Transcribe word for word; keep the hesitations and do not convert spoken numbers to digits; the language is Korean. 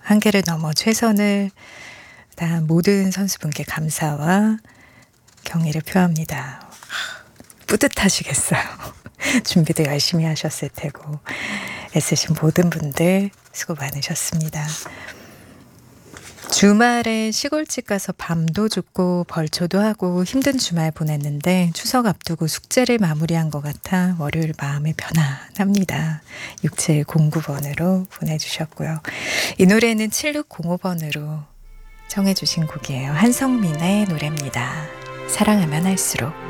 한계를 넘어 최선을 다한 모든 선수분께 감사와 경의를 표합니다. 뿌듯하시겠어요. 준비도 열심히 하셨을 테고 애쓰신 모든 분들 수고 많으셨습니다. 주말에 시골집 가서 밤도 죽고 벌초도 하고 힘든 주말 보냈는데 추석 앞두고 숙제를 마무리한 것 같아 월요일 마음이 편안합니다. 육칠공구 번으로 보내주셨고요. 이 노래는 칠육공오 번으로 청해 주신 곡이에요. 한성민의 노래입니다. 사랑하면 할수록.